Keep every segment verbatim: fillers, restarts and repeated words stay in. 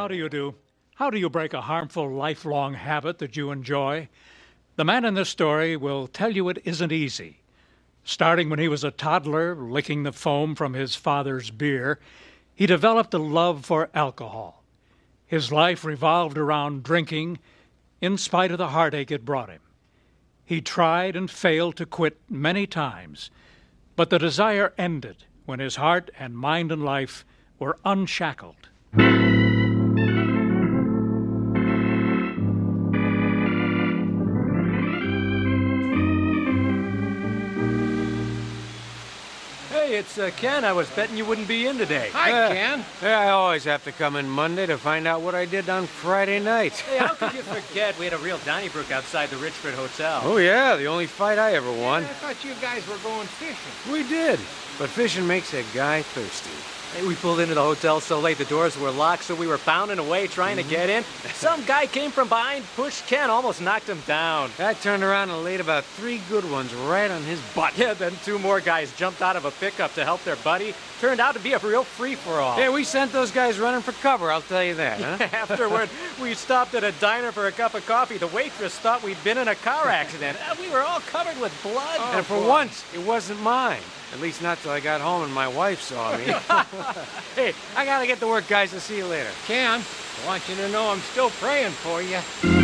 how do you do? How do you break a harmful lifelong habit that you enjoy? The man in this story will tell you it isn't easy. Starting when he was a toddler, licking the foam from his father's beer, he developed a love for alcohol. His life revolved around drinking, in spite of the heartache it brought him. He tried and failed to quit many times, but the desire ended when his heart and mind and life were unshackled. Hey, it's uh, Ken. I was betting you wouldn't be in today. Hi, Uh, Ken. Yeah, I always have to come in Monday to find out what I did on Friday night. Hey, how could you forget? We had a real Donnybrook outside the Richford Hotel. Oh, yeah, the only fight I ever won. I thought you guys were going fishing. We did, but fishing makes a guy thirsty. Hey, we pulled into the hotel so late the doors were locked, so we were pounding away trying to get in. Some guy came from behind, pushed Ken, almost knocked him down. I turned around and laid about three good ones right on his butt. Yeah, then two more guys jumped out of a pickup to help their buddy. Turned out to be a real free-for-all. Yeah, we sent those guys running for cover, I'll tell you that, huh? Afterward, we stopped at a diner for a cup of coffee. The waitress thought we'd been in a car accident. Uh, We were all covered with blood. Oh, and for boy. once, it wasn't mine. At least not till I got home and my wife saw me. Hey, I gotta get to work, guys. I'll see you later. Ken, I want you to know I'm still praying for you.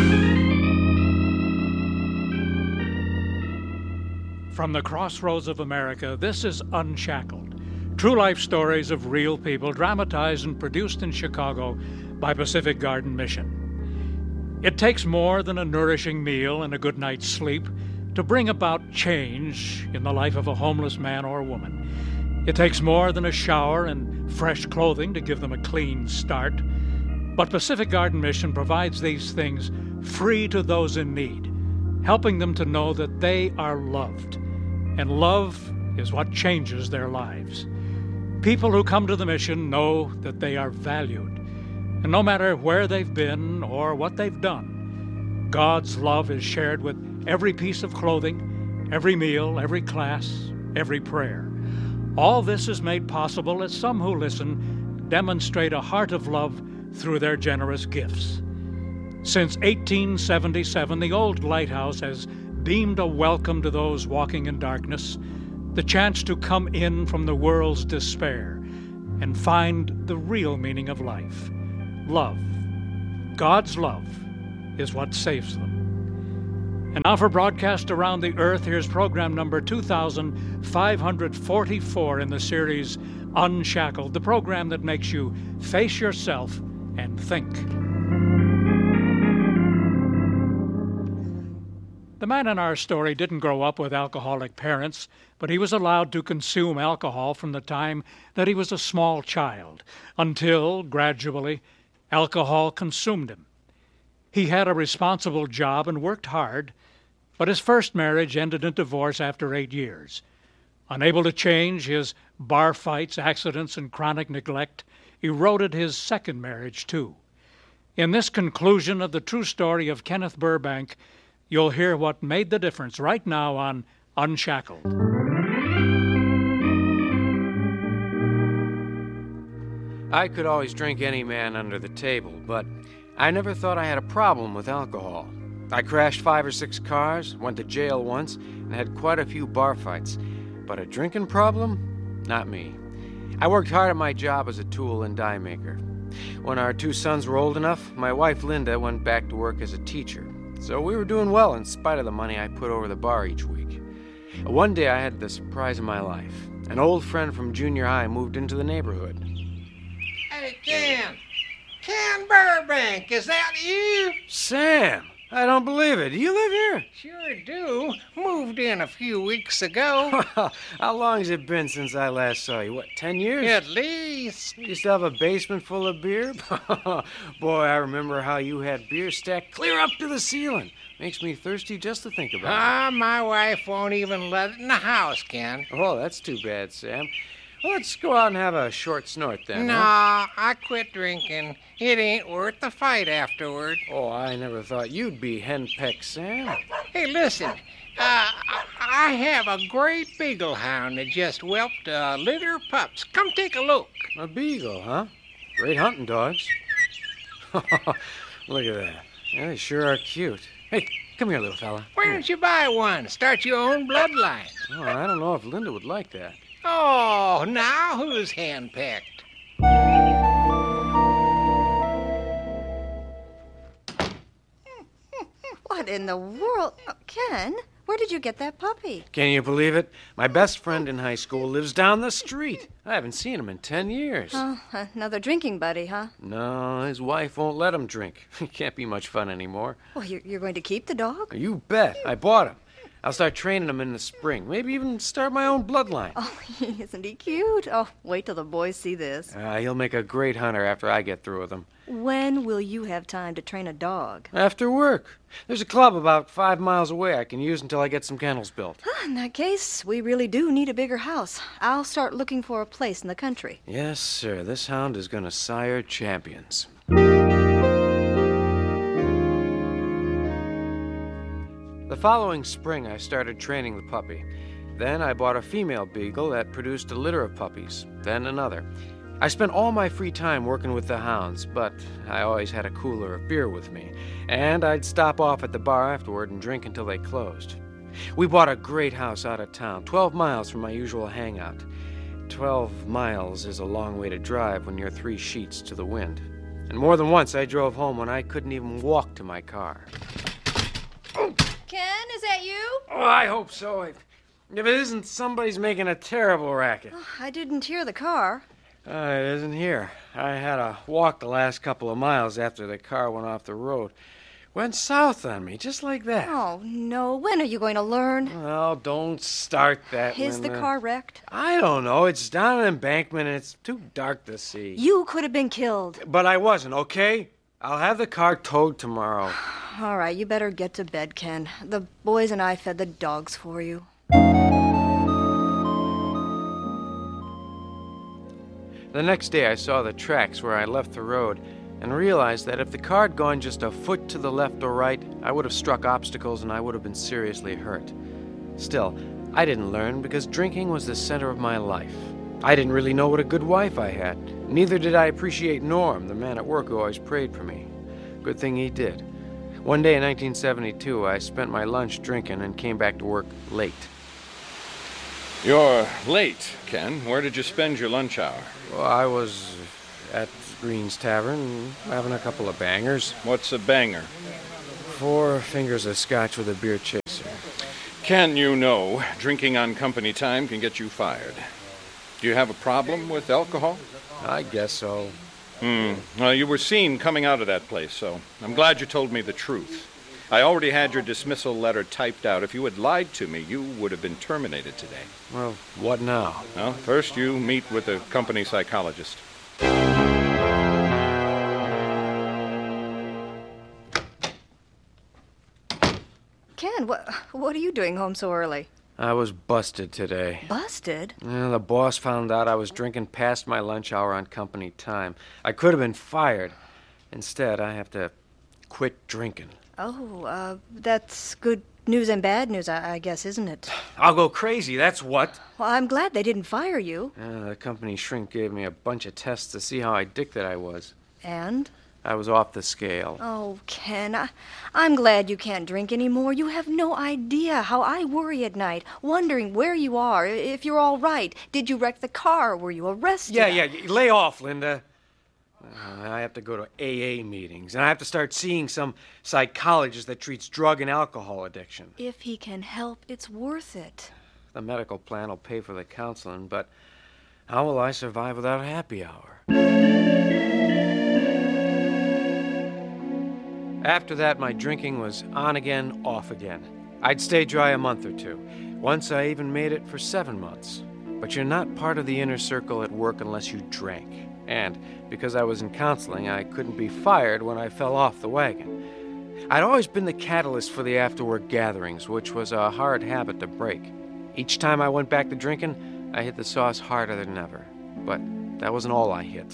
From the crossroads of America, this is Unshackled. True life stories of real people dramatized and produced in Chicago by Pacific Garden Mission. It takes more than a nourishing meal and a good night's sleep to bring about change in the life of a homeless man or woman. It takes more than a shower and fresh clothing to give them a clean start. But Pacific Garden Mission provides these things free to those in need, helping them to know that they are loved. And love is what changes their lives. People who come to the mission know that they are valued. And no matter where they've been or what they've done, God's love is shared with every piece of clothing, every meal, every class, every prayer. All this is made possible as some who listen demonstrate a heart of love through their generous gifts. Since eighteen seventy-seven, the old lighthouse has beamed a welcome to those walking in darkness, the chance to come in from the world's despair and find the real meaning of life. Love. God's love is what saves them. And now for broadcast around the earth, here's program number two thousand five hundred forty-four in the series Unshackled, the program that makes you face yourself and think. The man in our story didn't grow up with alcoholic parents, but he was allowed to consume alcohol from the time that he was a small child, until, gradually, alcohol consumed him. He had a responsible job and worked hard, but his first marriage ended in divorce after eight years. Unable to change, his bar fights, accidents, and chronic neglect eroded his second marriage, too. In this conclusion of the true story of Kenneth Burbank, you'll hear what made the difference right now on Unshackled. I could always drink any man under the table, but I never thought I had a problem with alcohol. I crashed five or six cars, went to jail once, and had quite a few bar fights. But a drinking problem? Not me. I worked hard at my job as a tool and die maker. When our two sons were old enough, my wife Linda went back to work as a teacher. So we were doing well in spite of the money I put over the bar each week. One day I had the surprise of my life. An old friend from junior high moved into the neighborhood. Hey, Ken. Ken Burbank, is that you? Sam! I don't believe it. Do you live here? Sure do. Moved in a few weeks ago. How long has it been since I last saw you? What, ten years? At least. You used to have a basement full of beer? Boy, I remember how you had beer stacked clear up to the ceiling. Makes me thirsty just to think about it. Ah, my wife won't even let it in the house, Ken. Oh, that's too bad, Sam. Well, let's go out and have a short snort then. No, huh? I quit drinking. It ain't worth the fight afterward. Oh, I never thought you'd be henpecked, Sam. Hey, listen. Uh, I, I have a great beagle hound that just whelped a litter of pups. Come take a look. A beagle, huh? Great hunting dogs. Look at that. Yeah, they sure are cute. Hey, come here, little fella. Why don't you buy one? Start your own bloodline. Oh, I don't know if Linda would like that. Oh, now who's handpicked? What in the world? Oh, Ken, where did you get that puppy? Can you believe it? My best friend in high school lives down the street. I haven't seen him in ten years. Oh, another drinking buddy, huh? No, his wife won't let him drink. He can't be much fun anymore. Well, you're, you're going to keep the dog? You bet. I bought him. I'll start training him in the spring. Maybe even start my own bloodline. Oh, isn't he cute? Oh, wait till the boys see this. Uh, he'll make a great hunter after I get through with him. When will you have time to train a dog? After work. There's a club about five miles away I can use until I get some kennels built. In that case, we really do need a bigger house. I'll start looking for a place in the country. Yes, sir. This hound is going to sire champions. The following spring, I started training the puppy. Then I bought a female beagle that produced a litter of puppies, then another. I spent all my free time working with the hounds, but I always had a cooler of beer with me, and I'd stop off at the bar afterward and drink until they closed. We bought a great house out of town, twelve miles from my usual hangout. Twelve miles is a long way to drive when you're three sheets to the wind. And more than once I drove home when I couldn't even walk to my car. Ken, is that you? Oh, I hope so. If, if it isn't, somebody's making a terrible racket. Oh, I didn't hear the car. Uh, it isn't here. I had to walk the last couple of miles after the car went off the road. Went south on me, just like that. Oh, no. When are you going to learn? Well, don't start that, Is the Linda. car wrecked? I don't know. It's down an embankment and it's too dark to see. You could have been killed. But I wasn't, okay? I'll have the car towed tomorrow. All right, you better get to bed, Ken. The boys and I fed the dogs for you. The next day I saw the tracks where I left the road and realized that if the car had gone just a foot to the left or right, I would have struck obstacles and I would have been seriously hurt. Still, I didn't learn because drinking was the center of my life. I didn't really know what a good wife I had. Neither did I appreciate Norm, the man at work who always prayed for me. Good thing he did. One day in nineteen seventy-two, I spent my lunch drinking and came back to work late. You're late, Ken. Where did you spend your lunch hour? Well, I was at Green's Tavern having a couple of bangers. What's a banger? Four fingers of scotch with a beer chaser. Ken, you know, drinking on company time can get you fired. Do you have a problem with alcohol? I guess so. Hmm. Well, you were seen coming out of that place, so I'm glad you told me the truth. I already had your dismissal letter typed out. If you had lied to me, you would have been terminated today. Well, what now? Well, first you meet with the company psychologist. Ken, what, what are you doing home so early? I was busted today. Busted? Yeah, the boss found out I was drinking past my lunch hour on company time. I could have been fired. Instead, I have to quit drinking. Oh, uh, that's good news and bad news, I, I guess, isn't it? I'll go crazy, that's what. Well, I'm glad they didn't fire you. Uh, the company shrink gave me a bunch of tests to see how addicted I was. And? I was off the scale. Oh, Ken, I, I'm glad you can't drink anymore. You have no idea how I worry at night, wondering where you are, if you're all right. Did you wreck the car? Were you arrested? Yeah, yeah, lay off, Linda. Uh, I have to go to A A meetings, and I have to start seeing some psychologist that treats drug and alcohol addiction. If he can help, it's worth it. The medical plan will pay for the counseling, but how will I survive without a happy hour? After that, my drinking was on again, off again. I'd stay dry a month or two. Once I even made it for seven months. But you're not part of the inner circle at work unless you drank. And because I was in counseling, I couldn't be fired when I fell off the wagon. I'd always been the catalyst for the after-work gatherings, which was a hard habit to break. Each time I went back to drinking, I hit the sauce harder than ever. But that wasn't all I hit.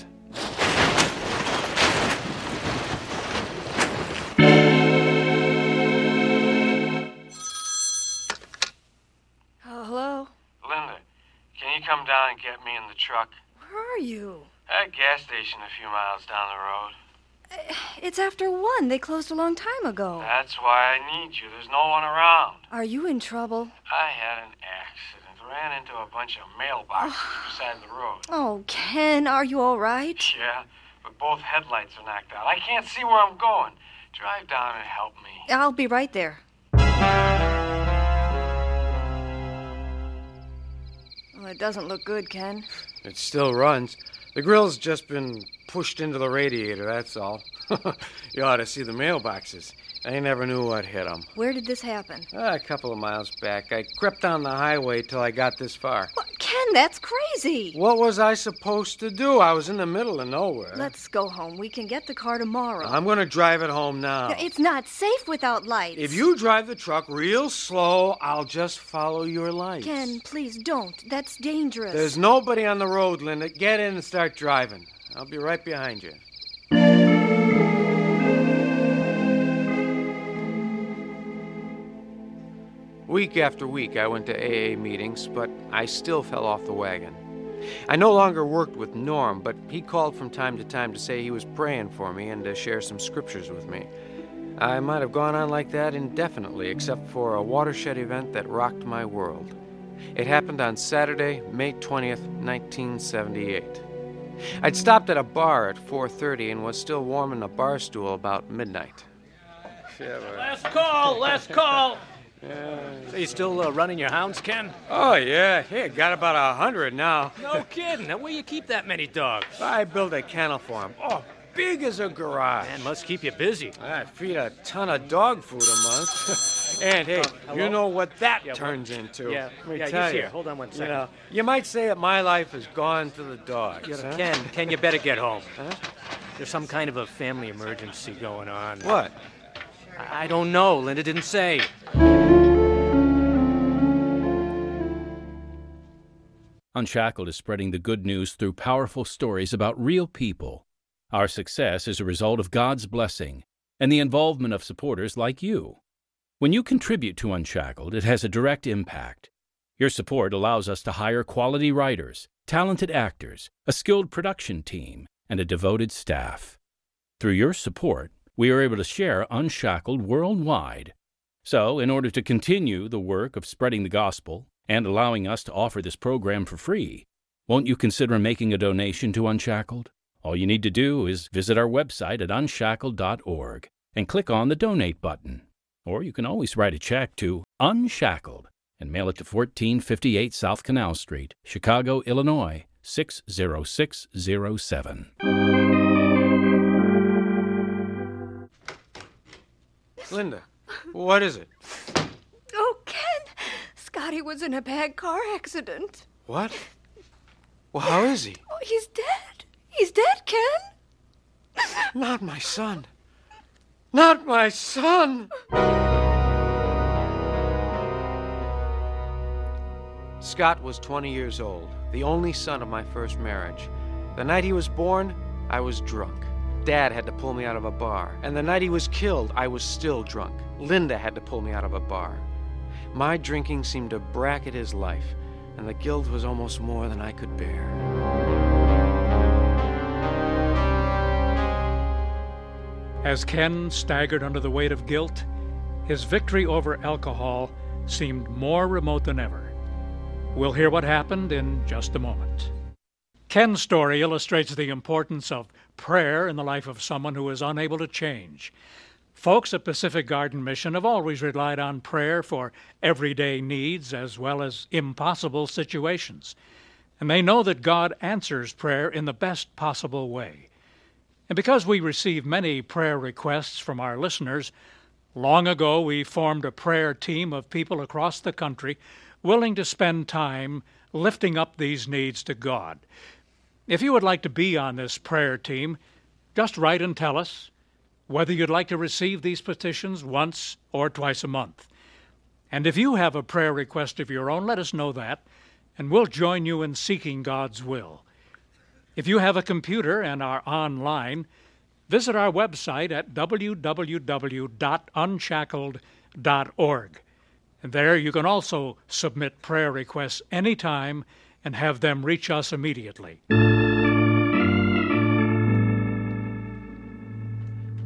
Come down and get me in the truck. Where are you? At a gas station a few miles down the road. It's after one. They closed a long time ago. That's why I need you. There's no one around. Are you in trouble? I had an accident. Ran into a bunch of mailboxes beside the road. Oh, Ken, are you all right? Yeah, but both headlights are knocked out. I can't see where I'm going. Drive down and help me. I'll be right there. Well, it doesn't look good, Ken. It still runs. The grill's just been pushed into the radiator, that's all. You ought to see the mailboxes. I never knew what hit them. Where did this happen? Ah, a couple of miles back. I crept down the highway till I got this far. Well, Ken, that's crazy. What was I supposed to do? I was in the middle of nowhere. Let's go home. We can get the car tomorrow. I'm going to drive it home now. It's not safe without lights. If you drive the truck real slow, I'll just follow your lights. Ken, please don't. That's dangerous. There's nobody on the road, Linda. Get in and start driving. I'll be right behind you. Week after week, I went to A A meetings, but I still fell off the wagon. I no longer worked with Norm, but he called from time to time to say he was praying for me and to share some scriptures with me. I might have gone on like that indefinitely, except for a watershed event that rocked my world. It happened on Saturday, May twentieth, nineteen seventy-eight. I'd stopped at a bar at four thirty and was still warming a bar stool about midnight. Last call, last call. Yeah. So you still uh, running your hounds, Ken? Oh, yeah. Hey, got about a hundred now. No kidding. Now, where you keep that many dogs? I built a kennel for them. Oh, big as a garage. Man, must keep you busy. I feed a ton of dog food a month. And, hey, uh, you know what that yeah, turns well, into. Yeah, Let me yeah, tell he's you. here. Hold on one second. You know, you might say that my life has gone to the dogs. You know, huh? Ken, Ken, you better get home. Huh? There's some kind of a family emergency going on. What? I, I don't know. Linda didn't say. Unshackled is spreading the good news through powerful stories about real people. Our success is a result of God's blessing and the involvement of supporters like you. When you contribute to Unshackled, it has a direct impact. Your support allows us to hire quality writers, talented actors, a skilled production team, and a devoted staff. Through your support, we are able to share Unshackled worldwide. So, in order to continue the work of spreading the gospel and allowing us to offer this program for free, won't you consider making a donation to Unshackled? All you need to do is visit our website at unshackled dot org and click on the Donate button. Or you can always write a check to Unshackled and mail it to fourteen fifty-eight South Canal Street, Chicago, Illinois, six zero six zero seven. Linda, what is it? Oh, Ken, Scotty was in a bad car accident. What? Well, how is he? Oh, he's dead. He's dead, Ken. Not my son. Not my son! Scott was twenty years old, the only son of my first marriage. The night he was born, I was drunk. Dad had to pull me out of a bar. And the night he was killed, I was still drunk. Linda had to pull me out of a bar. My drinking seemed to bracket his life, and the guilt was almost more than I could bear. As Ken staggered under the weight of guilt, his victory over alcohol seemed more remote than ever. We'll hear what happened in just a moment. Ken's story illustrates the importance of prayer in the life of someone who is unable to change. Folks at Pacific Garden Mission have always relied on prayer for everyday needs as well as impossible situations. And they know that God answers prayer in the best possible way. And because we receive many prayer requests from our listeners, long ago we formed a prayer team of people across the country willing to spend time lifting up these needs to God. If you would like to be on this prayer team, just write and tell us whether you'd like to receive these petitions once or twice a month. And if you have a prayer request of your own, let us know that, and we'll join you in seeking God's will. If you have a computer and are online, visit our website at w w w dot unshackled dot org. And there you can also submit prayer requests anytime and have them reach us immediately.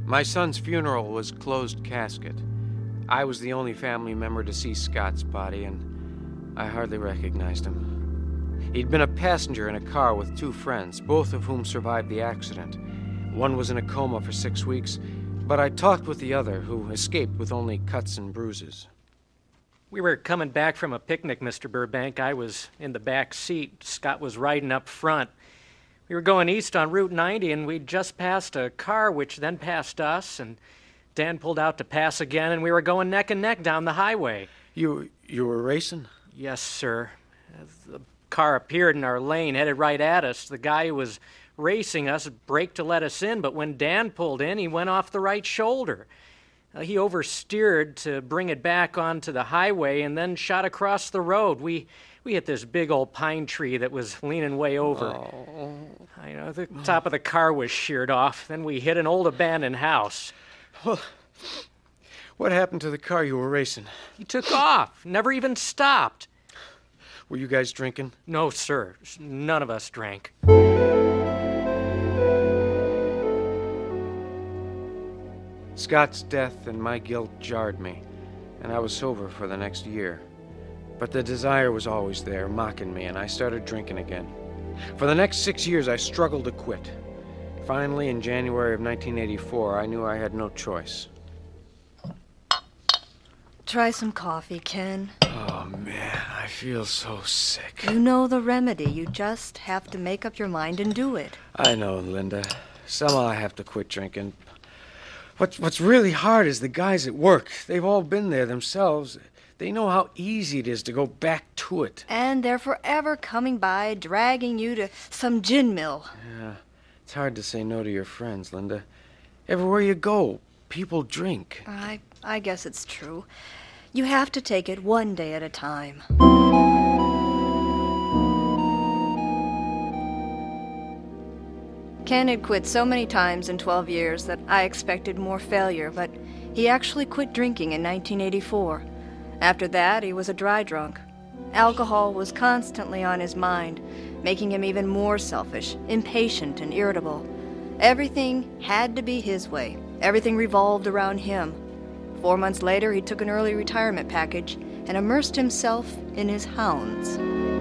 My son's funeral was closed casket. I was the only family member to see Scott's body, and I hardly recognized him. He'd been a passenger in a car with two friends, both of whom survived the accident. One was in a coma for six weeks, but I talked with the other, who escaped with only cuts and bruises. We were coming back from a picnic, Mister Burbank. I was in the back seat. Scott was riding up front. We were going east on Route ninety, and we'd just passed a car which then passed us, and Dan pulled out to pass again, and we were going neck and neck down the highway. You you were racing? Yes, sir. As the car appeared in our lane, headed right at us. The guy who was racing us braked to let us in, but when Dan pulled in, he went off the right shoulder. Uh, he oversteered to bring it back onto the highway and then shot across the road. We we hit this big old pine tree that was leaning way over. Oh. I know, the top of the car was sheared off. Then we hit an old abandoned house. Well, what happened to the car you were racing? He took off, never even stopped. Were you guys drinking? No, sir. None of us drank. Scott's death and my guilt jarred me, and I was sober for the next year. But the desire was always there, mocking me, and I started drinking again. For the next six years, I struggled to quit. Finally, in January of nineteen eighty-four, I knew I had no choice. Try some coffee, Ken. Oh, man, I feel so sick. You know the remedy. You just have to make up your mind and do it. I know, Linda. Somehow I have to quit drinking. What's, what's really hard is the guys at work. They've all been there themselves. They know how easy it is to go back to it. And they're forever coming by, dragging you to some gin mill. Yeah, it's hard to say no to your friends, Linda. Everywhere you go, people drink. I, I guess it's true. You have to take it one day at a time. Ken had quit so many times in twelve years that I expected more failure, but he actually quit drinking in nineteen eighty-four. After that, he was a dry drunk. Alcohol was constantly on his mind, making him even more selfish, impatient, and irritable. Everything had to be his way. Everything revolved around him. Four months later, he took an early retirement package and immersed himself in his hounds.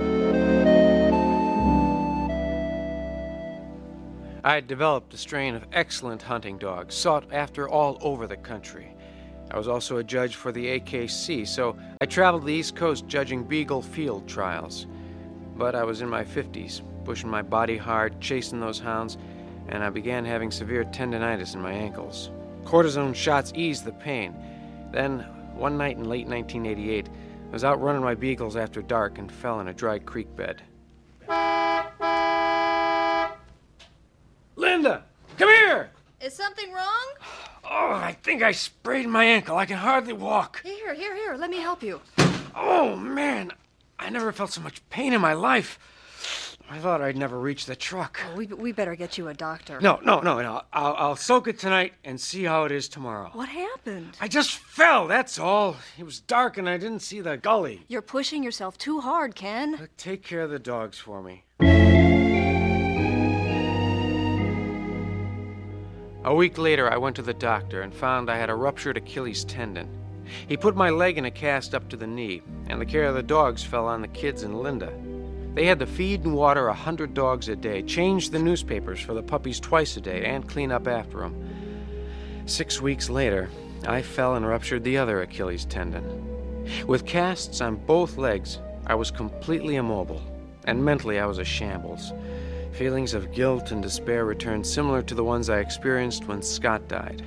I had developed a strain of excellent hunting dogs, sought after all over the country. I was also a judge for the A K C, so I traveled the East Coast judging Beagle field trials. But I was in my fifties, pushing my body hard, chasing those hounds, and I began having severe tendinitis in my ankles. Cortisone shots eased the pain. Then, one night in late nineteen eighty-eight, I was out running my beagles after dark and fell in a dry creek bed. Linda, come here! Is something wrong? Oh, I think I sprained my ankle. I can hardly walk. Here, here, here. Let me help you. Oh, man. I never felt so much pain in my life. I thought I'd never reach the truck. Oh, we, we better get you a doctor. No, no, no, no. I'll, I'll soak it tonight and see how it is tomorrow. What happened? I just fell, that's all. It was dark and I didn't see the gully. You're pushing yourself too hard, Ken. Look, take care of the dogs for me. A week later, I went to the doctor and found I had a ruptured Achilles tendon. He put my leg in a cast up to the knee, and the care of the dogs fell on the kids and Linda. They had to feed and water a hundred dogs a day, change the newspapers for the puppies twice a day, and clean up after them. Six weeks later, I fell and ruptured the other Achilles tendon. With casts on both legs, I was completely immobile, and mentally I was a shambles. Feelings of guilt and despair returned similar to the ones I experienced when Scott died.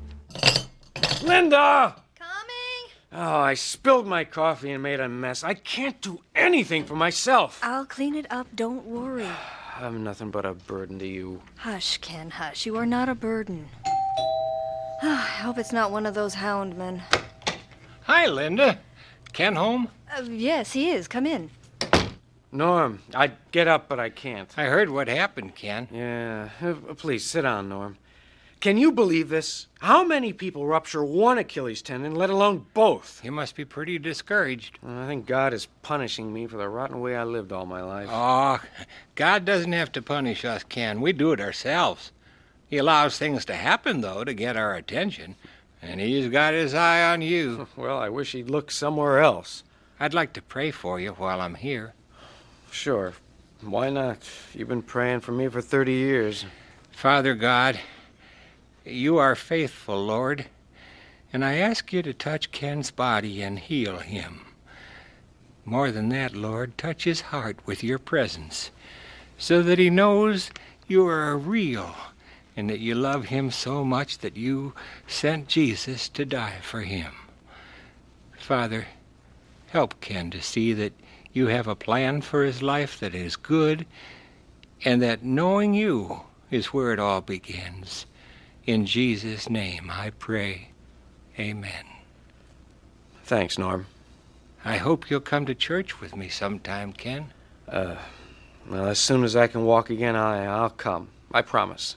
Linda! Coming! Oh, I spilled my coffee and made a mess. I can't do anything for myself. I'll clean it up. Don't worry. I'm nothing but a burden to you. Hush, Ken, hush. You are not a burden. I hope it's not one of those hound men. Hi, Linda. Ken home? Uh, yes, he is. Come in. Norm, I'd get up, but I can't. I heard what happened, Ken. Yeah, uh, please sit down, Norm. Can you believe this? How many people rupture one Achilles tendon, let alone both? You must be pretty discouraged. I think God is punishing me for the rotten way I lived all my life. Oh, God doesn't have to punish us, Ken. We do it ourselves. He allows things to happen, though, to get our attention. And he's got his eye on you. Well, I wish he'd look somewhere else. I'd like to pray for you while I'm here. Sure. Why not? You've been praying for me for thirty years. Father God, you are faithful, Lord, and I ask you to touch Ken's body and heal him. More than that, Lord, touch his heart with your presence, so that he knows you are real and that you love him so much that you sent Jesus to die for him. Father, help Ken to see that you have a plan for his life that is good, and that knowing you is where it all begins. In Jesus' name I pray. Amen. Thanks, Norm. I hope you'll come to church with me sometime, Ken. Uh, well, as soon as I can walk again, I, I'll come. I promise.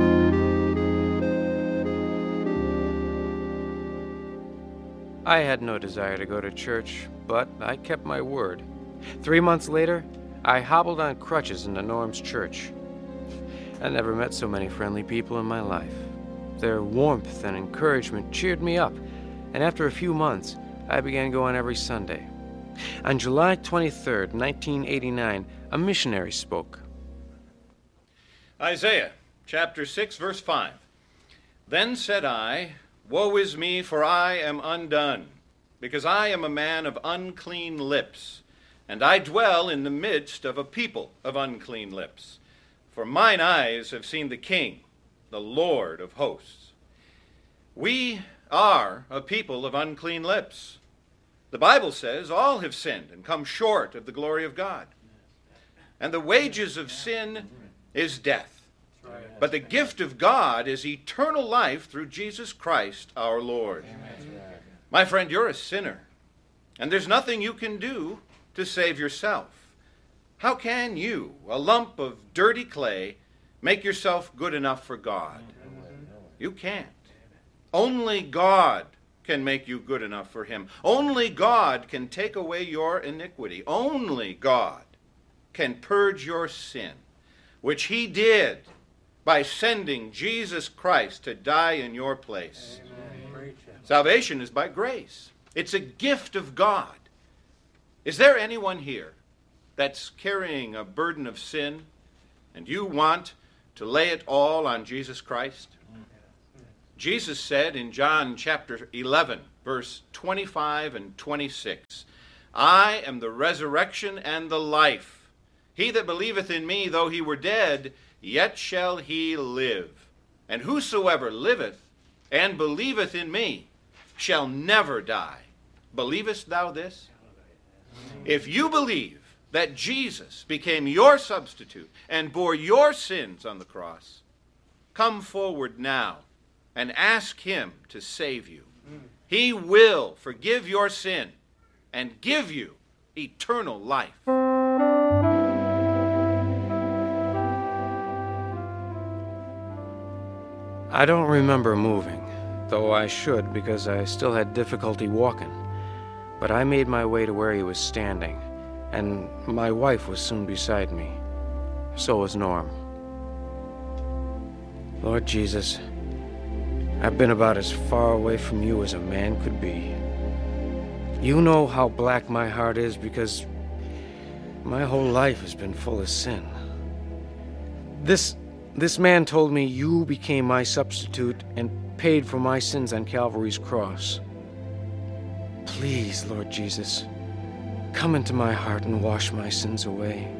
I had no desire to go to church, but I kept my word. Three months later, I hobbled on crutches into Norm's church. I never met so many friendly people in my life. Their warmth and encouragement cheered me up, and after a few months, I began going every Sunday. On July twenty-third, nineteen eighty-nine, a missionary spoke. Isaiah, chapter six, verse five. Then said I, Woe is me, for I am undone, because I am a man of unclean lips, and I dwell in the midst of a people of unclean lips. For mine eyes have seen the King, the Lord of hosts. We are a people of unclean lips. The Bible says all have sinned and come short of the glory of God. And the wages of sin is death. But the gift of God is eternal life through Jesus Christ our Lord. My friend, you're a sinner, and there's nothing you can do to save yourself. How can you, a lump of dirty clay, make yourself good enough for God? You can't. Only God can make you good enough for him. Only God can take away your iniquity. Only God can purge your sin, which he did by sending Jesus Christ to die in your place. Amen. Salvation is by grace. It's a gift of God. Is there anyone here that's carrying a burden of sin and you want to lay it all on Jesus Christ? Jesus said in John chapter eleven, verse twenty-five and twenty-six, I am the resurrection and the life. He that believeth in me, though he were dead, yet shall he live. And whosoever liveth and believeth in me shall never die. Believest thou this? If you believe that Jesus became your substitute and bore your sins on the cross, come forward now and ask him to save you. He will forgive your sin and give you eternal life. I don't remember moving, though I should because I still had difficulty walking. But I made my way to where he was standing, and my wife was soon beside me. So was Norm. Lord Jesus, I've been about as far away from you as a man could be. You know how black my heart is because my whole life has been full of sin. This, this man told me you became my substitute and paid for my sins on Calvary's cross. Please, Lord Jesus, come into my heart and wash my sins away.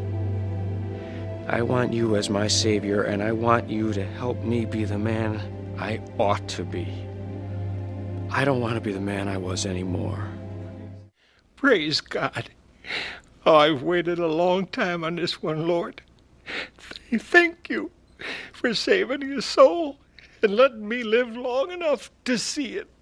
I want you as my Savior, and I want you to help me be the man I ought to be. I don't want to be the man I was anymore. Praise God. Oh, I've waited a long time on this one, Lord. Th- thank you for saving his soul and letting me live long enough to see it.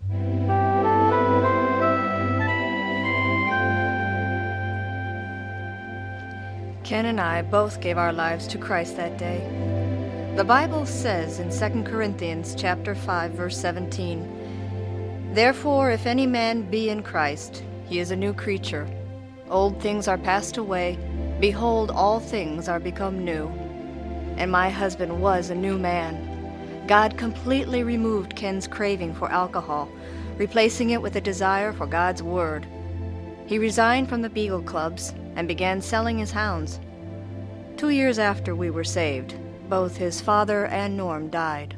Ken and I both gave our lives to Christ that day. The Bible says in Second Corinthians chapter five, verse seventeen, Therefore, if any man be in Christ, he is a new creature. Old things are passed away. Behold, all things are become new. And my husband was a new man. God completely removed Ken's craving for alcohol, replacing it with a desire for God's Word. He resigned from the Beagle Clubs and began selling his hounds. Two years after we were saved, both his father and Norm died.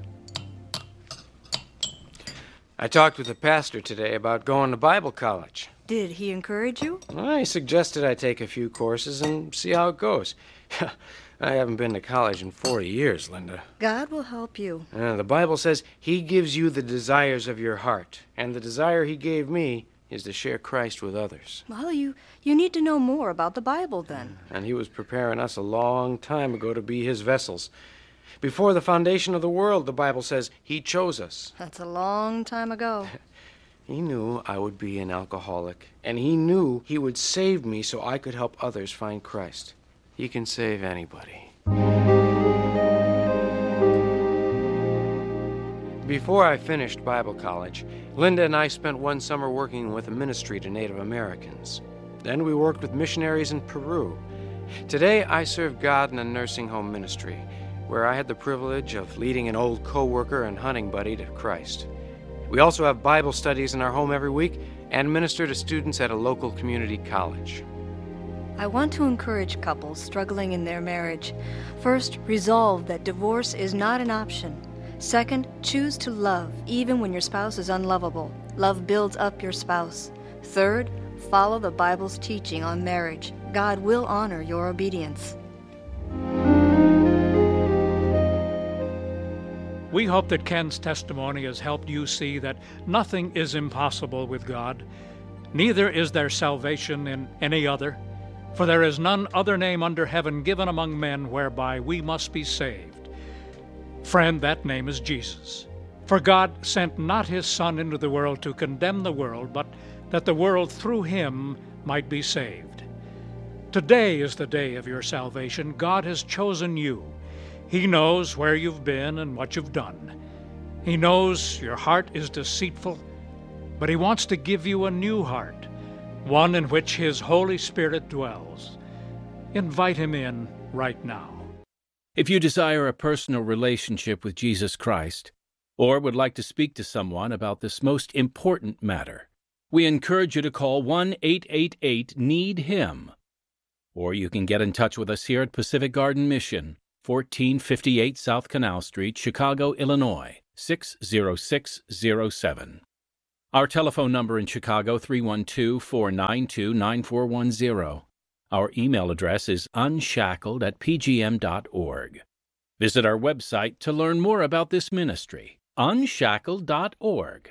I talked with the pastor today about going to Bible college. Did he encourage you? Well, he suggested I take a few courses and see how it goes. I haven't been to college in forty years, Linda. God will help you. Uh, the Bible says he gives you the desires of your heart, and the desire he gave me is to share Christ with others. Well, you, you need to know more about the Bible then. And he was preparing us a long time ago to be his vessels. Before the foundation of the world, the Bible says he chose us. That's a long time ago. He knew I would be an alcoholic, and he knew he would save me so I could help others find Christ. He can save anybody. Before I finished Bible college, Linda and I spent one summer working with a ministry to Native Americans. Then we worked with missionaries in Peru. Today, I serve God in a nursing home ministry, where I had the privilege of leading an old co-worker and hunting buddy to Christ. We also have Bible studies in our home every week and minister to students at a local community college. I want to encourage couples struggling in their marriage. First, resolve that divorce is not an option. Second, choose to love even when your spouse is unlovable. Love builds up your spouse. Third, follow the Bible's teaching on marriage. God will honor your obedience. We hope that Ken's testimony has helped you see that nothing is impossible with God. Neither is there salvation in any other. For there is none other name under heaven given among men whereby we must be saved. Friend, that name is Jesus. For God sent not his Son into the world to condemn the world, but that the world through him might be saved. Today is the day of your salvation. God has chosen you. He knows where you've been and what you've done. He knows your heart is deceitful, but he wants to give you a new heart, one in which his Holy Spirit dwells. Invite him in right now. If you desire a personal relationship with Jesus Christ, or would like to speak to someone about this most important matter, we encourage you to call one eight eight eight need him. Or you can get in touch with us here at Pacific Garden Mission, fourteen fifty-eight South Canal Street, Chicago, Illinois, six zero six zero seven. Our telephone number in Chicago, three one two, four nine two, nine four one zero. Our email address is unshackled at p g m dot org. Visit our website to learn more about this ministry, unshackled dot org.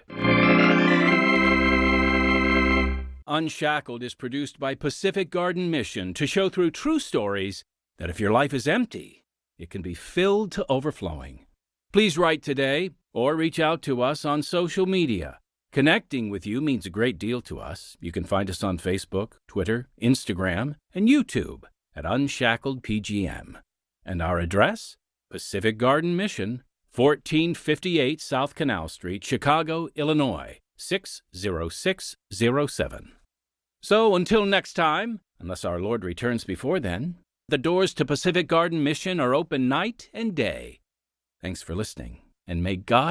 Unshackled is produced by Pacific Garden Mission to show through true stories that if your life is empty, it can be filled to overflowing. Please write today or reach out to us on social media. Connecting with you means a great deal to us. You can find us on Facebook, Twitter, Instagram, and YouTube at Unshackled P G M. And our address? Pacific Garden Mission, fourteen fifty-eight South Canal Street, Chicago, Illinois, six zero six zero seven. So until next time, unless our Lord returns before then, the doors to Pacific Garden Mission are open night and day. Thanks for listening, and may God